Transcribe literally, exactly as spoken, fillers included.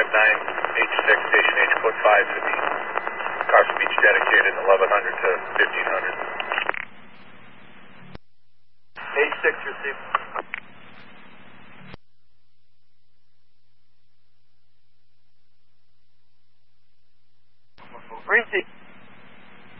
five nine, H six, Station H, code five to the Carson Beach dedicated, eleven hundred to fifteen hundred. H six received. Receive.